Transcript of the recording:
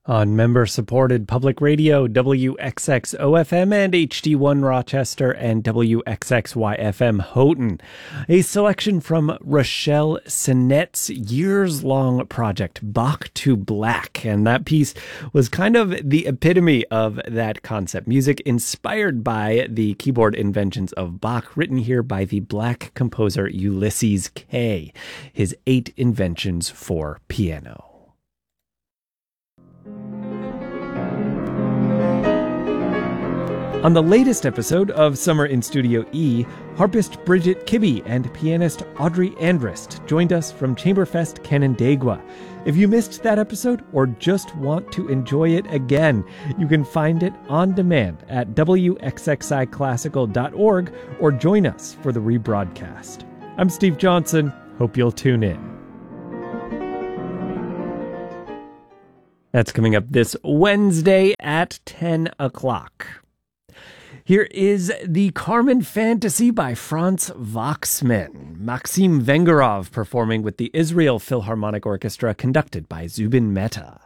On member-supported public radio, WXXO-FM and HD1 Rochester and WXXY-FM Houghton. A selection from Rochelle Sinette's years-long project, Bach to Black. And that piece was kind of the epitome of that concept. Music inspired by the keyboard inventions of Bach, written here by the Black composer Ulysses Kay. His 8 inventions for piano. On the latest episode of Summer in Studio E, harpist Bridget Kibbe and pianist Audrey Andrist joined us from Chamberfest Canandaigua. If you missed that episode or just want to enjoy it again, you can find it on demand at wxxiclassical.org or join us for the rebroadcast. I'm Steve Johnson. Hope you'll tune in. That's coming up this Wednesday at 10 o'clock. Here is the Carmen Fantasy by Franz Waxman. Maxim Vengerov performing with the Israel Philharmonic Orchestra conducted by Zubin Mehta.